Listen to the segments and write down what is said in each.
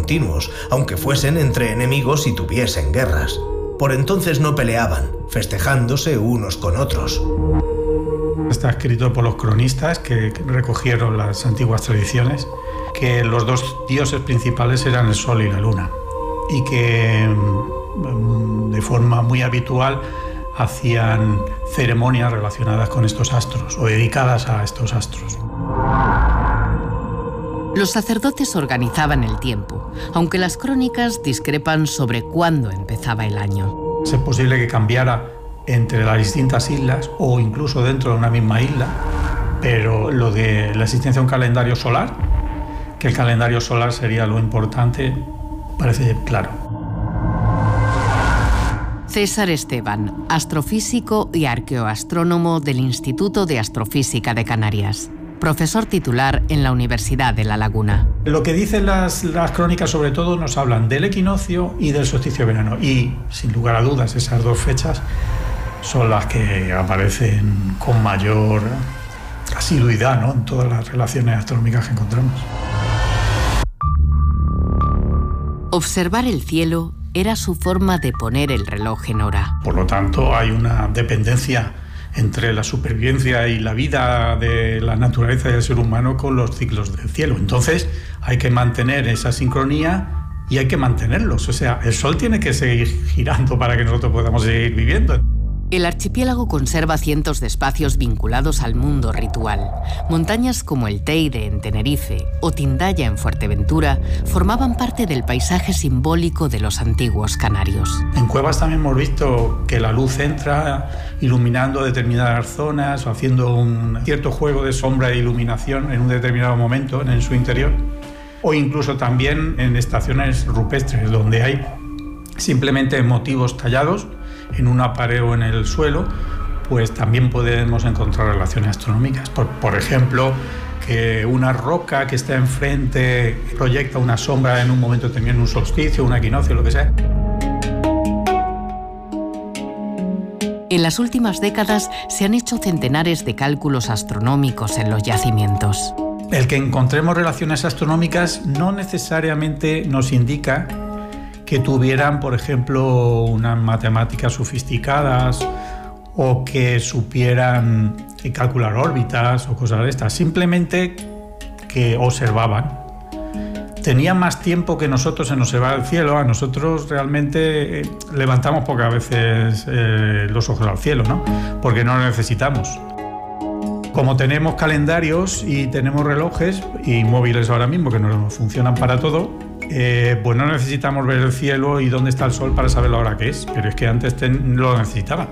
continuos, aunque fuesen entre enemigos y tuviesen guerras. Por entonces no peleaban, festejándose unos con otros. Está escrito por los cronistas que recogieron las antiguas tradiciones, que los dos dioses principales eran el sol y la luna, y que de forma muy habitual hacían ceremonias relacionadas con estos astros o dedicadas a estos astros. Los sacerdotes organizaban el tiempo, aunque las crónicas discrepan sobre cuándo empezaba el año. Es posible que cambiara entre las distintas islas o incluso dentro de una misma isla, pero lo de la existencia de un calendario solar, que el calendario solar sería lo importante, parece claro. César Esteban, astrofísico y arqueoastrónomo del Instituto de Astrofísica de Canarias, profesor titular en la Universidad de La Laguna. Lo que dicen las crónicas sobre todo nos hablan del equinoccio y del solsticio de verano, y sin lugar a dudas esas dos fechas son las que aparecen con mayor asiduidad, ¿no?, en todas las relaciones astronómicas que encontramos. Observar el cielo era su forma de poner el reloj en hora. Por lo tanto, hay una dependencia entre la supervivencia y la vida de la naturaleza y del ser humano con los ciclos del cielo. Entonces, hay que mantener esa sincronía y hay que mantenerlos. O sea, el Sol tiene que seguir girando para que nosotros podamos seguir viviendo. El archipiélago conserva cientos de espacios vinculados al mundo ritual. Montañas como el Teide en Tenerife o Tindaya en Fuerteventura formaban parte del paisaje simbólico de los antiguos canarios. En cuevas también hemos visto que la luz entra iluminando determinadas zonas o haciendo un cierto juego de sombra e iluminación en un determinado momento en su interior. O incluso también en estaciones rupestres donde hay simplemente motivos tallados en una pared o en el suelo, pues también podemos encontrar relaciones astronómicas. Por ejemplo, que una roca que está enfrente proyecta una sombra en un momento determinado, en un solsticio, un equinoccio, lo que sea. En las últimas décadas se han hecho centenares de cálculos astronómicos en los yacimientos. El que encontremos relaciones astronómicas no necesariamente nos indica que tuvieran, por ejemplo, unas matemáticas sofisticadas o que supieran calcular órbitas o cosas de estas. Simplemente que observaban. Tenían más tiempo que nosotros en observar el cielo. A nosotros realmente levantamos pocas veces los ojos al cielo, ¿no?, porque no lo necesitamos. Como tenemos calendarios y tenemos relojes y móviles ahora mismo que nos funcionan para todo, pues no necesitamos ver el cielo y dónde está el sol para saber la hora que es, pero es que antes lo necesitaban.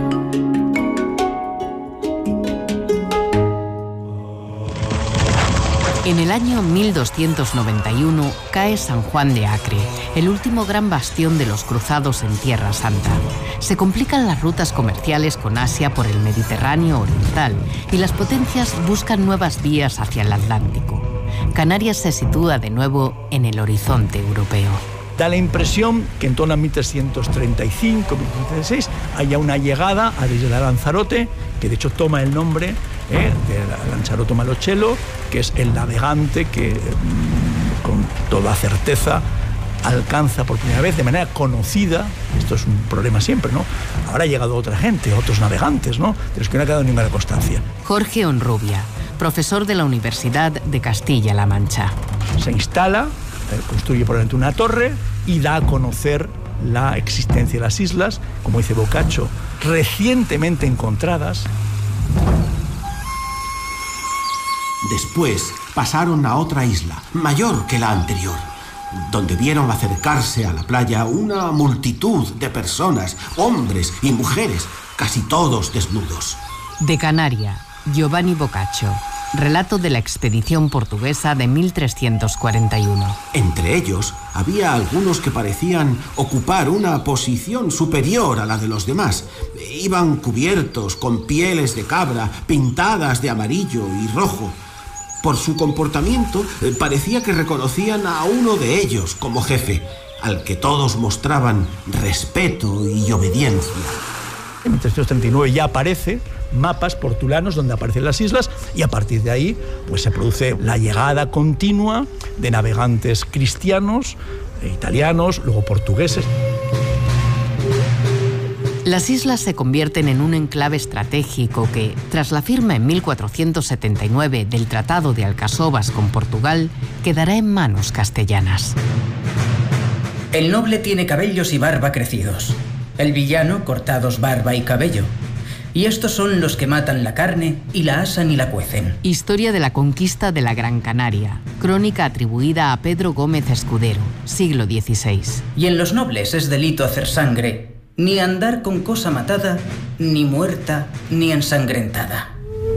En el año 1291 cae San Juan de Acre, el último gran bastión de los cruzados en Tierra Santa. Se complican las rutas comerciales con Asia por el Mediterráneo oriental y las potencias buscan nuevas vías hacia el Atlántico. Canarias se sitúa de nuevo en el horizonte europeo. Da la impresión que en torno a 1335, 1336, haya una llegada a la isla de Lanzarote, que de hecho toma el nombre de Lanzarote Malocello, que es el navegante que con toda certeza alcanza por primera vez de manera conocida. Esto es un problema siempre, ¿no? Ahora ha llegado otra gente, otros navegantes, ¿no?, de los que no ha quedado ninguna constancia. Jorge Honrubia, profesor de la Universidad de Castilla-La Mancha. Se instala, construye probablemente una torre y da a conocer la existencia de las islas, como dice Boccaccio, recientemente encontradas. Después pasaron a otra isla, mayor que la anterior, donde vieron acercarse a la playa una multitud de personas, hombres y mujeres, casi todos desnudos. De Canaria, Giovanni Boccaccio. Relato de la expedición portuguesa de 1341. Entre ellos había algunos que parecían ocupar una posición superior a la de los demás. Iban cubiertos con pieles de cabra pintadas de amarillo y rojo. Por su comportamiento parecía que reconocían a uno de ellos como jefe, al que todos mostraban respeto y obediencia. En 1339 ya aparece mapas portulanos donde aparecen las islas, y a partir de ahí pues se produce la llegada continua de navegantes cristianos, italianos, luego portugueses. Las islas se convierten en un enclave estratégico que, tras la firma en 1479 del Tratado de Alcasovas con Portugal, quedará en manos castellanas. El noble tiene cabellos y barba crecidos. El villano, cortados barba y cabello. Y estos son los que matan la carne y la asan y la cuecen. Historia de la conquista de la Gran Canaria. Crónica atribuida a Pedro Gómez Escudero, siglo XVI. Y en los nobles es delito hacer sangre, ni andar con cosa matada, ni muerta, ni ensangrentada.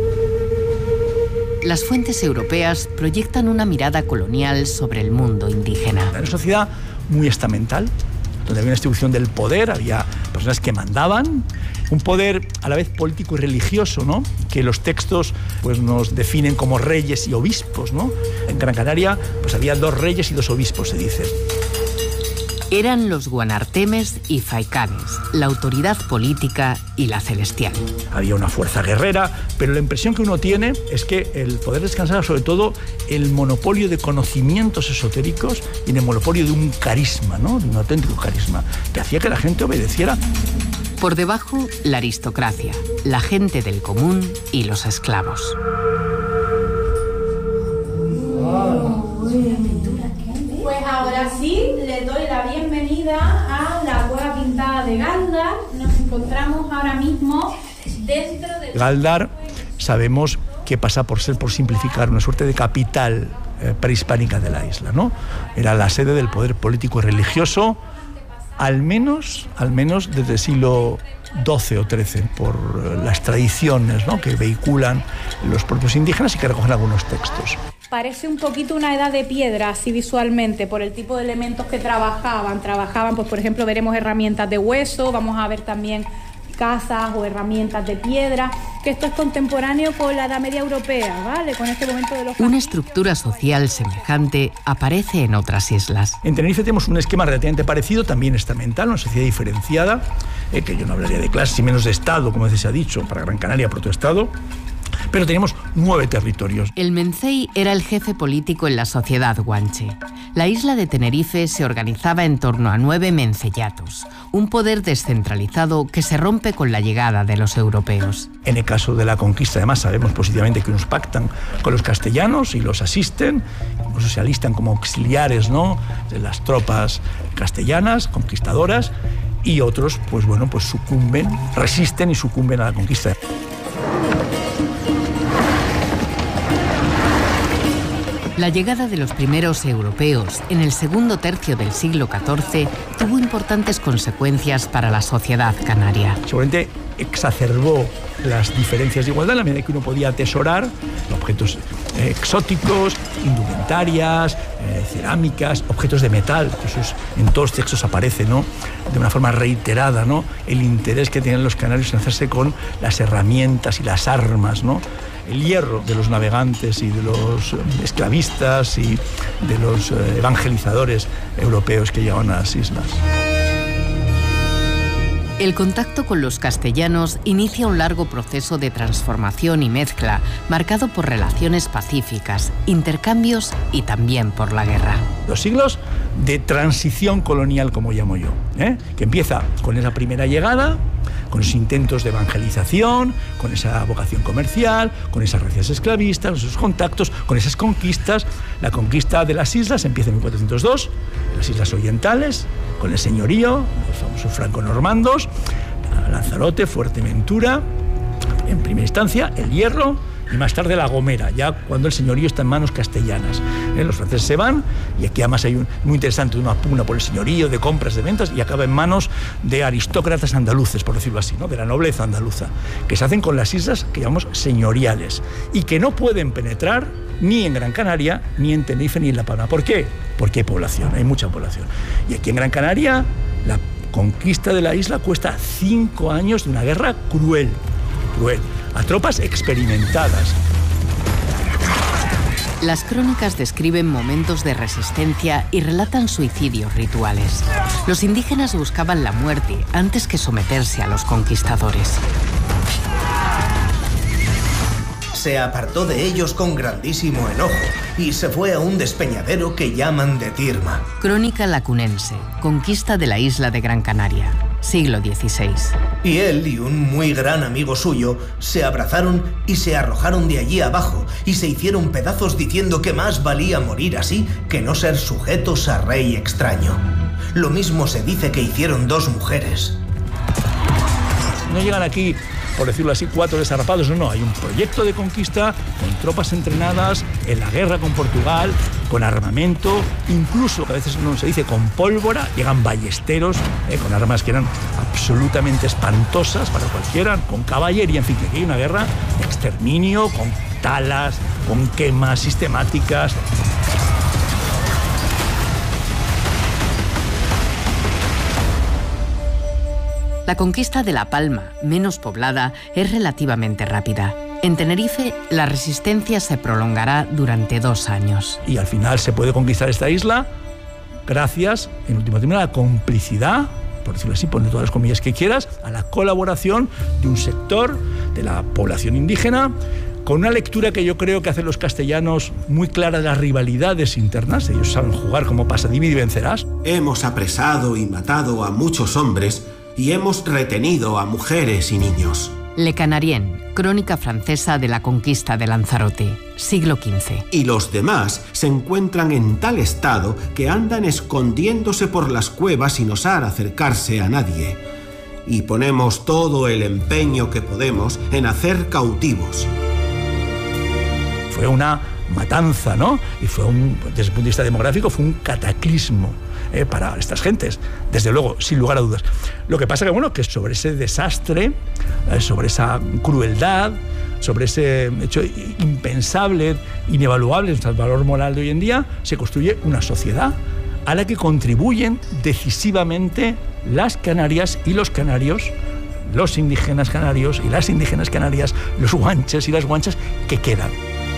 Las fuentes europeas proyectan una mirada colonial sobre el mundo indígena. Era una sociedad muy estamental, donde había una distribución del poder, había personas que mandaban, un poder a la vez político y religioso, ¿no?, que los textos pues, nos definen como reyes y obispos, ¿no? En Gran Canaria pues, había 2 reyes y 2 obispos, se dice. Eran los guanartemes y faicanes, la autoridad política y la celestial. Había una fuerza guerrera, pero la impresión que uno tiene es que el poder descansaba sobre todo el monopolio de conocimientos esotéricos y en el monopolio de un carisma, ¿no?, de un auténtico carisma, que hacía que la gente obedeciera. Por debajo, la aristocracia, la gente del común y los esclavos. Pues ahora sí, les doy la bienvenida a la Cueva Pintada de Galdar. Nos encontramos ahora mismo dentro de... Galdar, sabemos que pasa por ser, por simplificar, una suerte de capital prehispánica de la isla, ¿no? Era la sede del poder político y religioso, al menos desde el siglo XII o XIII, por las tradiciones, ¿no?, que vehiculan los propios indígenas y que recogen algunos textos. Parece un poquito una edad de piedra, así visualmente, por el tipo de elementos que trabajaban. Pues por ejemplo, veremos herramientas de hueso, vamos a ver también casas o herramientas de piedra, que esto es contemporáneo con la Edad Media europea, ¿vale? Con este momento de los... Una estructura social semejante aparece en otras islas. En Tenerife tenemos un esquema relativamente parecido, también estamental, una sociedad diferenciada, que yo no hablaría de clases y menos de Estado, como se ha dicho, para Gran Canaria protoestado, pero tenemos 9 territorios. El Mencey era el jefe político en la sociedad guanche. La isla de Tenerife se organizaba en torno a 9 menceyatos, un poder descentralizado que se rompe con la llegada de los europeos. En el caso de la conquista, además, sabemos positivamente que unos pactan con los castellanos y los asisten, incluso se alistan como auxiliares, ¿no?, de las tropas castellanas, conquistadoras, y otros, pues bueno, pues sucumben, resisten y sucumben a la conquista. La llegada de los primeros europeos en el segundo tercio del siglo XIV tuvo importantes consecuencias para la sociedad canaria. Seguramente exacerbó las diferencias de igualdad en la medida que uno podía atesorar objetos exóticos, indumentarias, cerámicas, objetos de metal. Eso es, en todos los textos aparece, ¿no?, de una forma reiterada, ¿no?, el interés que tenían los canarios en hacerse con las herramientas y las armas, ¿no?, el hierro de los navegantes y de los esclavistas y de los evangelizadores europeos que llegaban a las islas. El contacto con los castellanos inicia un largo proceso de transformación y mezcla, marcado por relaciones pacíficas, intercambios y también por la guerra. Los siglos de transición colonial, como llamo yo, que empieza con esa primera llegada, con esos intentos de evangelización, con esa vocación comercial, con esas racias esclavistas, con esos contactos, con esas conquistas. La conquista de las islas empieza en 1402, las islas orientales, con el señorío, los famosos franco-normandos, Lanzarote, Fuerteventura, en primera instancia, el Hierro, y más tarde La Gomera, ya cuando el señorío está en manos castellanas. Los franceses se van, y aquí además hay muy interesante una pugna por el señorío, de compras, de ventas, y acaba en manos de aristócratas andaluces, por decirlo así, ¿no?, de la nobleza andaluza, que se hacen con las islas que llamamos señoriales, y que no pueden penetrar ni en Gran Canaria, ni en Tenerife, ni en La Palma. ¿Por qué? Porque hay población, hay mucha población. Y aquí en Gran Canaria, la conquista de la isla cuesta 5 años de una guerra cruel, a tropas experimentadas. Las crónicas describen momentos de resistencia y relatan suicidios rituales. Los indígenas buscaban la muerte antes que someterse a los conquistadores. se apartó de ellos con grandísimo enojo y se fue a un despeñadero que llaman de Tirma. Crónica lacunense, conquista de la isla de Gran Canaria, siglo XVI. Y él y un muy gran amigo suyo se abrazaron y se arrojaron de allí abajo y se hicieron pedazos diciendo que más valía morir así que no ser sujetos a rey extraño. Lo mismo se dice que hicieron 2 mujeres. No llegan aquí, por decirlo así, 4 desarrapados, no, hay un proyecto de conquista con tropas entrenadas en la guerra con Portugal, con armamento, incluso, a veces no se dice, con pólvora, llegan ballesteros, con armas que eran absolutamente espantosas para cualquiera, con caballería, en fin, que aquí hay una guerra de exterminio, con talas, con quemas sistemáticas. La conquista de La Palma, menos poblada, es relativamente rápida. En Tenerife, la resistencia se prolongará durante 2 años. Y al final se puede conquistar esta isla gracias, en última término, a la complicidad, por decirlo así, ponle todas las comillas que quieras, a la colaboración de un sector de la población indígena, con una lectura que yo creo que hacen los castellanos muy clara de las rivalidades internas. Ellos saben jugar como pasa, divide y vencerás. Hemos apresado y matado a muchos hombres y hemos retenido a mujeres y niños. Le Canarien, crónica francesa de la conquista de Lanzarote, siglo XV. Y los demás se encuentran en tal estado que andan escondiéndose por las cuevas sin osar acercarse a nadie. Y ponemos todo el empeño que podemos en hacer cautivos. Fue una matanza, ¿no? Y fue desde el punto de vista demográfico, fue un cataclismo para estas gentes, desde luego, sin lugar a dudas. Lo que pasa que sobre ese desastre, sobre esa crueldad, sobre ese hecho impensable, inevaluable en el valor moral de hoy en día, se construye una sociedad a la que contribuyen decisivamente las Canarias y los canarios, los indígenas canarios y las indígenas canarias, los guanches y las guanchas que quedan.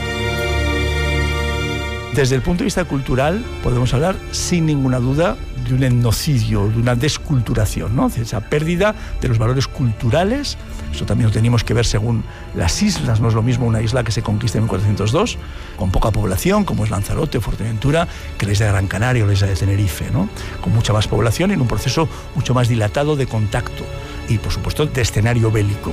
Desde el punto de vista cultural, podemos hablar sin ninguna duda de un etnocidio, de una desculturación, ¿no? Esa pérdida de los valores culturales. Eso también lo tenemos que ver según las islas. No es lo mismo una isla que se conquista en 1402, con poca población, como es Lanzarote o Fuerteventura, que la isla de Gran Canaria o la isla de Tenerife, ¿no? Con mucha más población y en un proceso mucho más dilatado de contacto y, por supuesto, de escenario bélico.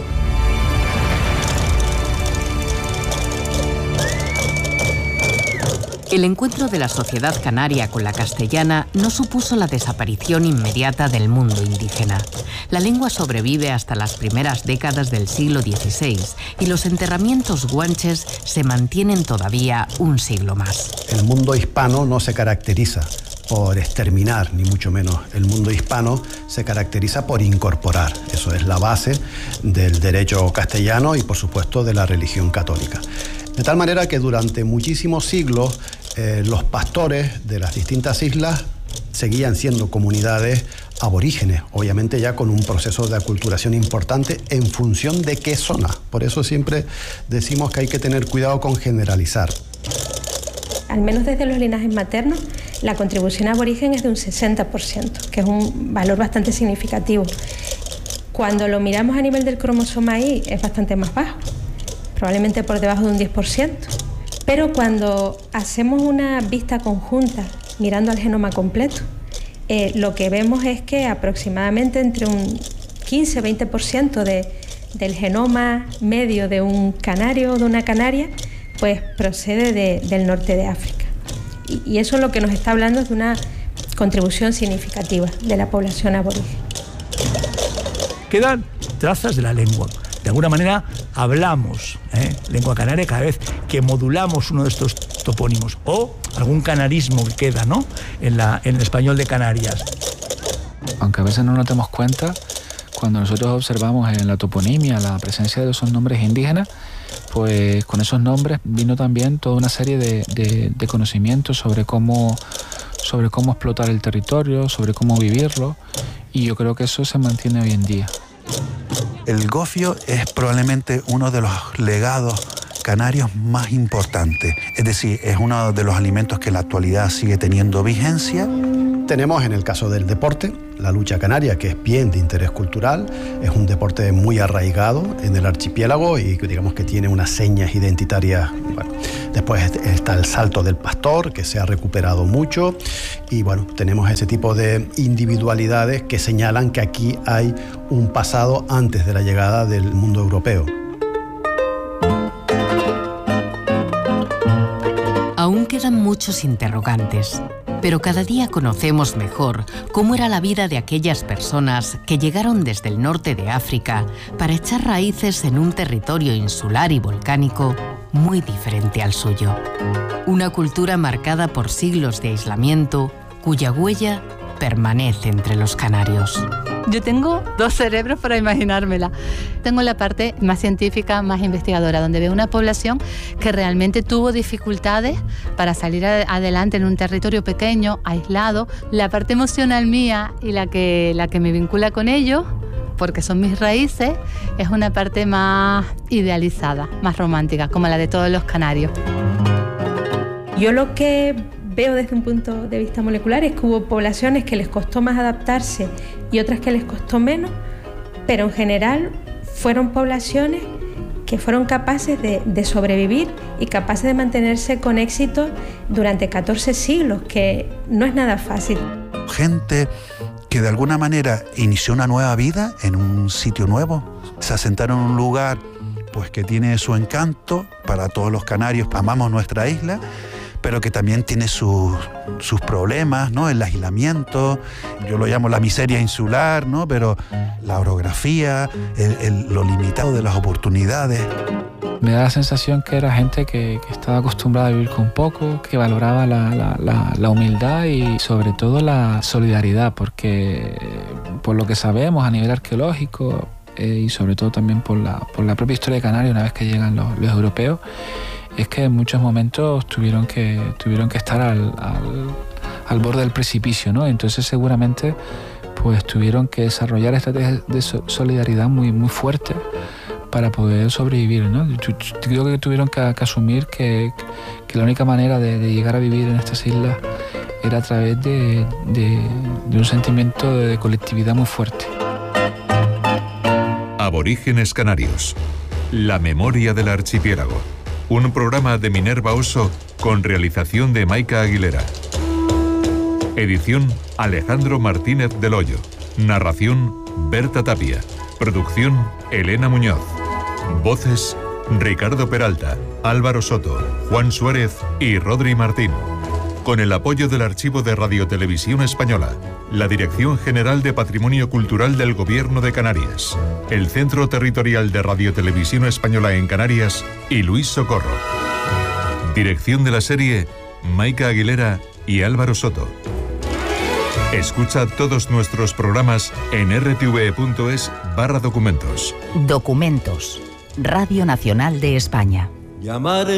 El encuentro de la sociedad canaria con la castellana no supuso la desaparición inmediata del mundo indígena. La lengua sobrevive hasta las primeras décadas del siglo XVI y los enterramientos guanches se mantienen todavía un siglo más. El mundo hispano no se caracteriza por exterminar, ni mucho menos. El mundo hispano se caracteriza por incorporar. Eso es la base del derecho castellano y, por supuesto, de la religión católica. De tal manera que durante muchísimos siglos los pastores de las distintas islas seguían siendo comunidades aborígenes, obviamente ya con un proceso de aculturación importante en función de qué zona. Por eso siempre decimos que hay que tener cuidado con generalizar. Al menos desde los linajes maternos, la contribución aborigen es de un 60%, que es un valor bastante significativo. Cuando lo miramos a nivel del cromosoma Y es bastante más bajo, probablemente por debajo de un 10%. Pero cuando hacemos una vista conjunta, mirando al genoma completo, lo que vemos es que aproximadamente entre un 15-20% del genoma medio de un canario o de una canaria, pues procede del norte de África. Y eso lo que nos está hablando es de una contribución significativa de la población aborigen. Quedan trazas de la lengua. De alguna manera hablamos lengua canaria cada vez que modulamos uno de estos topónimos, o algún canarismo que queda, ¿no?, en el español de Canarias. Aunque a veces no nos demos cuenta, cuando nosotros observamos en la toponimia la presencia de esos nombres indígenas, pues con esos nombres vino también toda una serie de conocimientos sobre cómo explotar el territorio, sobre cómo vivirlo, y yo creo que eso se mantiene hoy en día. El gofio es probablemente uno de los legados canarios más importantes. Es decir, es uno de los alimentos que en la actualidad sigue teniendo vigencia. Tenemos en el caso del deporte la lucha canaria, que es bien de interés cultural, es un deporte muy arraigado en el archipiélago y digamos que tiene unas señas identitarias. Bueno, después está el salto del pastor, que se ha recuperado mucho, y bueno, tenemos ese tipo de individualidades que señalan que aquí hay un pasado antes de la llegada del mundo europeo. Aún quedan muchos interrogantes, pero cada día conocemos mejor cómo era la vida de aquellas personas que llegaron desde el norte de África para echar raíces en un territorio insular y volcánico muy diferente al suyo. Una cultura marcada por siglos de aislamiento, cuya huella permanece entre los canarios. Yo tengo dos cerebros para imaginármela. Tengo la parte más científica, más investigadora, donde veo una población que realmente tuvo dificultades para salir adelante en un territorio pequeño, aislado. La parte emocional mía y la que me vincula con ellos, porque son mis raíces, es una parte más idealizada, más romántica, como la de todos los canarios. Yo lo que veo desde un punto de vista molecular es que hubo poblaciones que les costó más adaptarse y otras que les costó menos, pero en general fueron poblaciones que fueron capaces de sobrevivir y capaces de mantenerse con éxito durante 14 siglos, que no es nada fácil. Gente que de alguna manera inició una nueva vida en un sitio nuevo, se asentaron en un lugar pues que tiene su encanto para todos los canarios, amamos nuestra isla, pero que también tiene sus problemas, ¿no? El aislamiento, yo lo llamo la miseria insular, ¿no? Pero la orografía, lo limitado de las oportunidades. Me da la sensación que era gente que estaba acostumbrada a vivir con poco, que valoraba la humildad y sobre todo la solidaridad, porque por lo que sabemos a nivel arqueológico y sobre todo también por la propia historia de Canarias, una vez que llegan los europeos, es que en muchos momentos tuvieron que estar al borde del precipicio, ¿no? Entonces seguramente pues tuvieron que desarrollar estrategias de solidaridad muy, muy fuertes para poder sobrevivir, ¿no? Yo creo que tuvieron que asumir que la única manera de llegar a vivir en estas islas era a través de un sentimiento de colectividad muy fuerte. Aborígenes Canarios. La memoria del archipiélago. Un programa de Minerva Oso con realización de Maika Aguilera. Edición Alejandro Martínez del Hoyo. Narración Berta Tapia. Producción Elena Muñoz. Voces Ricardo Peralta, Álvaro Soto, Juan Suárez y Rodri Martín. Con el apoyo del Archivo de Radiotelevisión Española, la Dirección General de Patrimonio Cultural del Gobierno de Canarias, el Centro Territorial de Radiotelevisión Española en Canarias y Luis Socorro. Dirección de la serie, Maika Aguilera y Álvaro Soto. Escucha todos nuestros programas en rtve.es/documentos. Documentos. Radio Nacional de España.